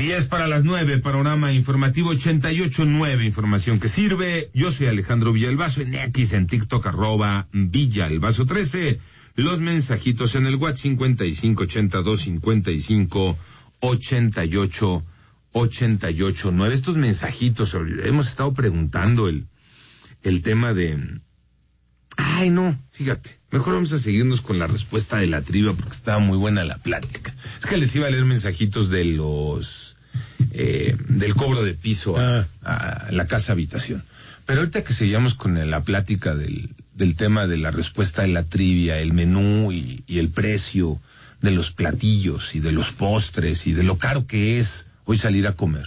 10 para las 9, panorama informativo 88.9, información que sirve. Yo soy Alejandro Villalbazo, en X, en TikTok, @Villalbazo13. Los mensajitos en el WhatsApp 5582558889. Estos mensajitos, hemos estado preguntando el tema de... Ay, no, fíjate, mejor vamos a seguirnos con la respuesta de la trivia porque estaba muy buena la plática. Es que les iba a leer mensajitos de del cobro de piso a la casa habitación. Pero ahorita que seguíamos con la plática del tema de la respuesta de la trivia, el menú y el precio de los platillos y de los postres y de lo caro que es hoy salir a comer.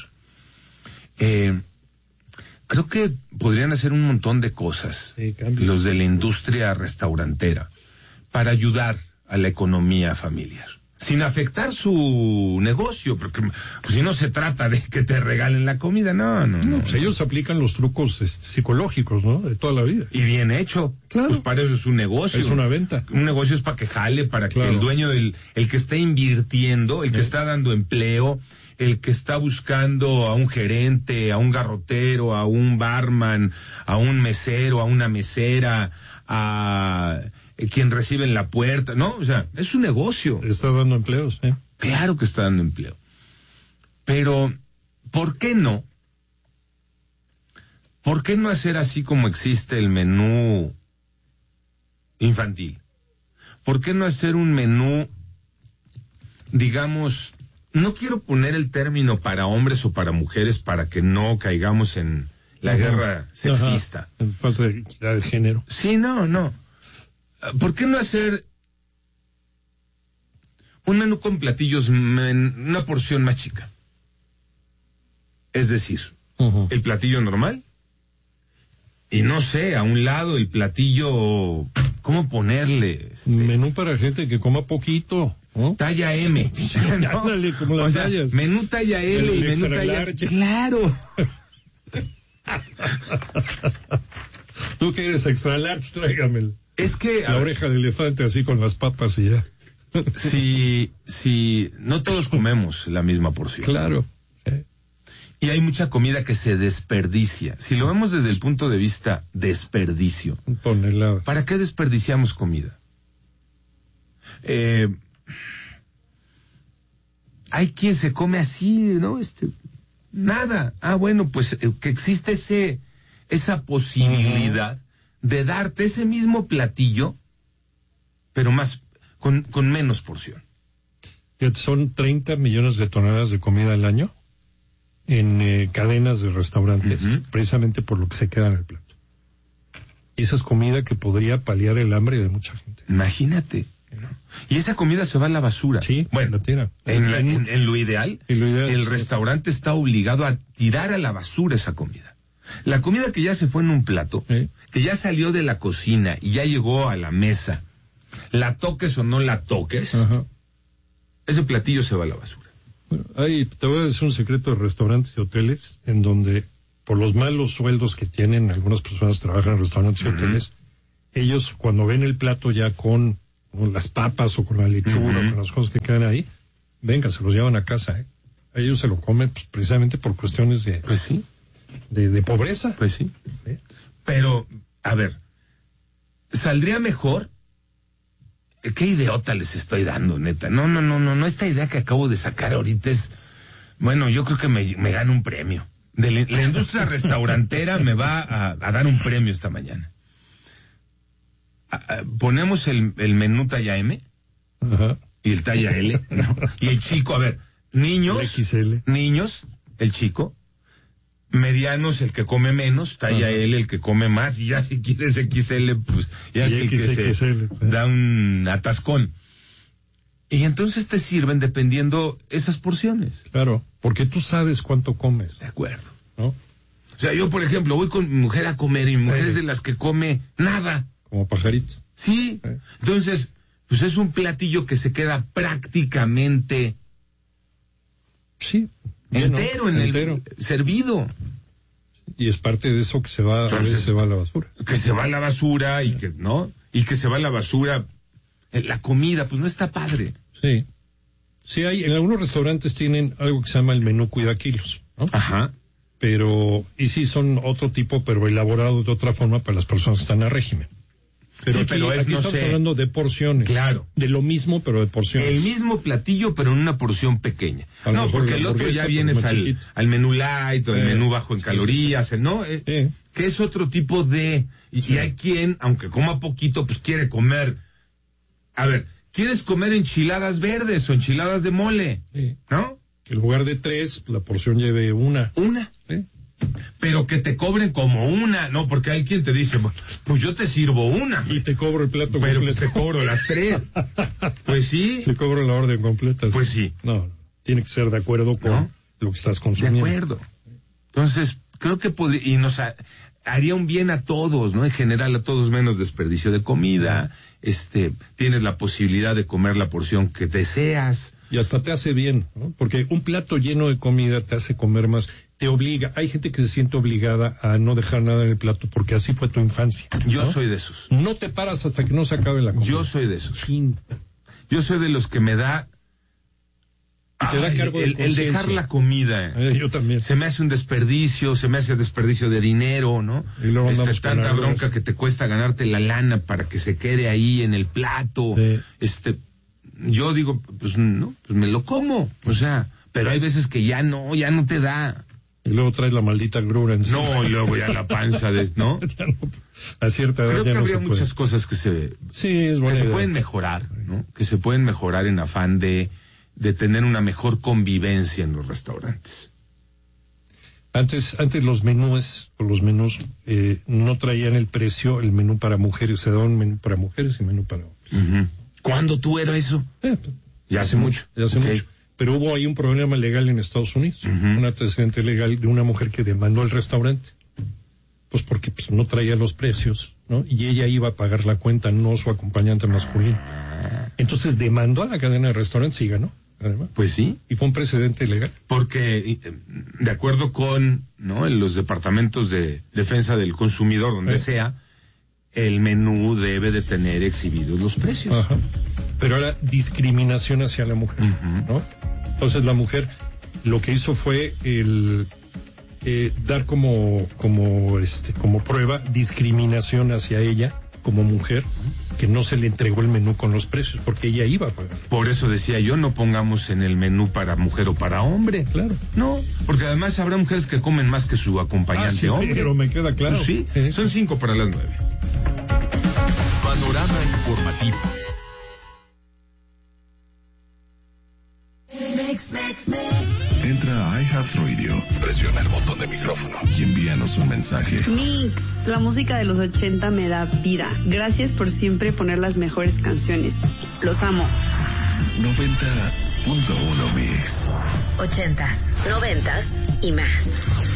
Creo que podrían hacer un montón de cosas, los de la industria restaurantera, para ayudar a la economía familiar, sin afectar su negocio, porque pues, si no se trata de que te regalen la comida, no. Pues ellos aplican los trucos psicológicos, ¿no? De toda la vida. Y bien hecho. Claro. Pues para eso es un negocio. Es una venta. Un negocio es para que jale, para que el dueño el que está invirtiendo, el que está dando empleo, el que está buscando a un gerente, a un garrotero, a un barman, a un mesero, a una mesera, a quien recibe en la puerta, ¿no? O sea, es un negocio. Está dando empleos, ¿eh? Claro que está dando empleo. Pero, ¿por qué no? ¿Por qué no hacer así como existe el menú infantil? ¿Por qué no hacer un menú, digamos, no quiero poner el término para hombres o para mujeres para que no caigamos en la guerra sexista? En falta de equidad de género. Sí, no. ¿Por qué no hacer un menú con platillos en una porción más chica? Es decir, el platillo normal y no sé, a un lado el platillo, ¿cómo ponerle? Menú para gente que coma poquito, ¿no? Talla M. ¿No? Ándale, como las tallas. Menú talla L y menú talla... Claro. Tú que eres extra large, tráigame Es que... la oreja de elefante así con las papas y ya. Si no todos comemos la misma porción. Claro. Y hay mucha comida que se desperdicia. Si lo vemos desde el punto de vista desperdicio. Toneladas. ¿Para qué desperdiciamos comida? Hay quien se come así, ¿no? Nada. Bueno, pues que existe esa posibilidad de darte ese mismo platillo, pero más, con menos porción. Son 30 millones de toneladas de comida al año en cadenas de restaurantes, precisamente por lo que se queda en el plato. Y esa es comida que podría paliar el hambre de mucha gente. Imagínate. Y esa comida se va a la basura. Sí, bueno, la tira. En lo ideal, el restaurante está obligado a tirar a la basura esa comida. La comida que ya se fue en un plato, que ya salió de la cocina y ya llegó a la mesa, la toques o no la toques, ese platillo se va a la basura. Bueno, te voy a decir un secreto de restaurantes y hoteles en donde, por los malos sueldos que tienen, algunas personas trabajan en restaurantes y hoteles, ellos cuando ven el plato ya con las papas o con la lechuga, con las cosas que quedan ahí, venga, se los llevan a casa, Ellos se lo comen pues, precisamente por cuestiones de... Pues sí. De pobreza. Pues sí. Pero, a ver, ¿saldría mejor? ¿Qué idiota les estoy dando, neta? No, esta idea que acabo de sacar ahorita es... Bueno, yo creo que me gano un premio. La industria restaurantera me va a dar un premio esta mañana. Ponemos el menú talla M y el talla L, ¿no? Y el chico, a ver, niños, el chico, medianos, el que come menos, talla L, el que come más, y ya si quieres XL, pues ya es el que se da un atascón. Y entonces te sirven dependiendo esas porciones. Claro, porque tú sabes cuánto comes. De acuerdo. ¿No? O sea, yo, por ejemplo, voy con mi mujer a comer y mi mujer es de las que come nada. Como pajarito. Sí. Entonces, pues es un platillo que se queda prácticamente entero el servido. Y es parte de eso que se va, entonces, a veces se va a la basura. Que se va a la basura y que, ¿no? Y que se va a la basura la comida, pues no está padre. Sí. Sí, en algunos restaurantes tienen algo que se llama el menú cuidakilos, ¿no? Ajá. Y sí son otro tipo, pero elaborado de otra forma para las personas que están a régimen. Pero sí, aquí no estamos hablando de porciones. Claro. De lo mismo, pero de porciones. El mismo platillo, pero en una porción pequeña. No, porque el otro ya vienes al menú light o al menú bajo en calorías, ¿no? Que es otro tipo de... Y hay quien, aunque coma poquito, pues quiere comer... A ver, ¿quieres comer enchiladas verdes o enchiladas de mole? Sí. ¿No? Que en lugar de 3, la porción lleve una. ¿Una? Pero que te cobren como una, ¿no? Porque hay quien te dice, pues yo te sirvo una. Y te cobro el plato pero completo. Pero te cobro las 3. Pues sí. Te cobro la orden completa. Pues sí. No, tiene que ser de acuerdo con lo que estás consumiendo. De acuerdo. Entonces, creo que y nos haría un bien a todos, ¿no? En general a todos, menos desperdicio de comida. Tienes la posibilidad de comer la porción que deseas. Y hasta te hace bien, ¿no? Porque un plato lleno de comida te hace comer más, te obliga. Hay gente que se siente obligada a no dejar nada en el plato porque así fue tu infancia, ¿no? Yo soy de esos. No te paras hasta que no se acabe la comida. Yo soy de esos. Yo soy de los que me da... Y te da cargo de el dejar la comida. Yo también. Se me hace un desperdicio, se me hace desperdicio de dinero, ¿no? Y luego tanta bronca que te cuesta ganarte la lana para que se quede ahí en el plato. Sí. Yo digo, pues no, pues me lo como, o sea, pero hay veces que ya no te da. Y luego traes la maldita grura encima. No, y luego ya la panza, ¿no? Ya no, a cierta edad creo ya que no habría se puede. muchas cosas que se pueden mejorar, ¿no? Que se pueden mejorar en afán de tener una mejor convivencia en los restaurantes. Antes los menús no traían el precio, el menú para mujeres, se daba un menú para mujeres y menú para hombres. Uh-huh. ¿Cuándo tú era eso? Ya hace mucho. Ya hace mucho. Pero hubo ahí un problema legal en Estados Unidos, un antecedente legal de una mujer que demandó al restaurante, pues porque no traía los precios, ¿no? Y ella iba a pagar la cuenta, no su acompañante masculino. Entonces demandó a la cadena de restaurantes y ganó, además. Pues sí. Y fue un precedente legal. Porque, de acuerdo con, ¿no?, en los departamentos de defensa del consumidor, donde sea, el menú debe de tener exhibidos los precios. Ajá. Pero era discriminación hacia la mujer, ¿no? Entonces la mujer lo que hizo fue dar como prueba discriminación hacia ella como mujer, que no se le entregó el menú con los precios, porque ella iba a pagar. Por eso decía yo, no pongamos en el menú para mujer o para hombre. Claro. No, porque además habrá mujeres que comen más que su acompañante hombre. Pero me queda claro. Pues sí, son 5 para las 9. Panorama informativo. Entra a iHeartRadio, presiona el botón de micrófono y envíanos un mensaje. Mix, la música de los 80 me da vida. Gracias por siempre poner las mejores canciones. Los amo. 90.1 Mix. 80s, 90s y más.